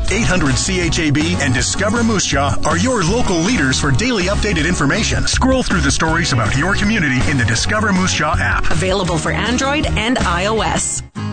800-CHAB and Discover Moose Jaw are your local leaders for daily updated information. Scroll through the stories about your community in the Discover Moose Jaw app. Available for Android and iOS.